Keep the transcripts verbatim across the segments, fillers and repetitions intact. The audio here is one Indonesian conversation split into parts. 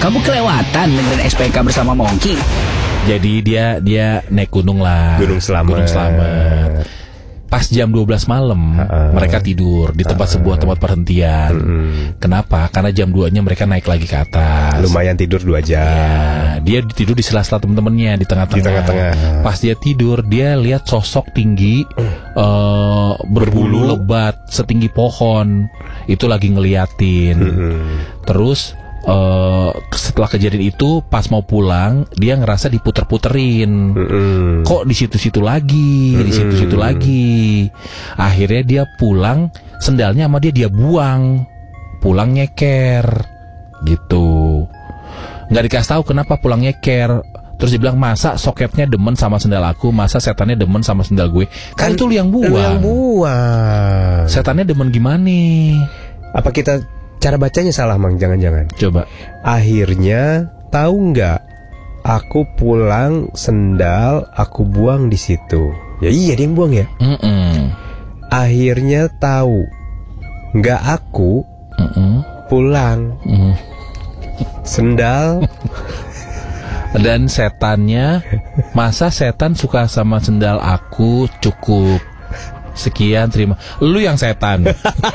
kamu kelewatan dengerin S P K bersama Mongki. Jadi dia dia naik gunung lah. Gunung Slamet. Gunung Slamet. Pas jam dua belas malam uh, mereka tidur di tempat uh, sebuah tempat perhentian. uh, Kenapa? Karena jam dua nya mereka naik lagi ke atas. Lumayan tidur dua jam. Ya, dia tidur di sela-sela temen-temennya di tengah-tengah. Di tengah-tengah. Pas dia tidur, dia lihat sosok tinggi uh, berbulu lebat setinggi pohon. Itu lagi ngeliatin. uh, Terus Uh, setelah kejadian itu pas mau pulang dia ngerasa diputer-puterin. Mm-hmm. Kok di situ-situ lagi, mm-hmm. di situ-situ lagi. Akhirnya dia pulang, sendalnya sama dia dia buang. Pulang nyeker gitu. Nggak dikasih tahu kenapa pulang nyeker. Terus dia bilang, masa soketnya demen sama sendal aku, masa setannya demen sama sendal gue. Kan, kan itu lu yang buang. Lu yang buang. Setannya demen gimana? Apa kita cara bacanya salah, Mang? Jangan-jangan. Coba. Akhirnya tahu nggak? Aku pulang sendal aku buang di situ. Ya iya dia yang buang ya. Mm-mm. Akhirnya tahu nggak aku Mm-mm. pulang Mm. sendal. Dan setannya, masa setan suka sama sendal aku, cukup. Sekian, terima. Lu yang setan.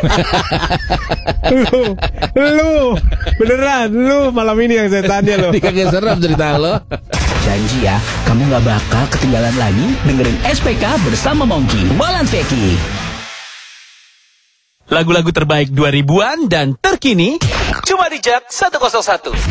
Lu, lu, beneran, lu malam ini yang setannya lo. Dikagak serem cerita lo. Janji ya, kamu gak bakal ketinggalan lagi dengerin S P K bersama Mongki. Balance Veki. Lagu-lagu terbaik dua ribuan dan terkini cuma di Jak seratus satu.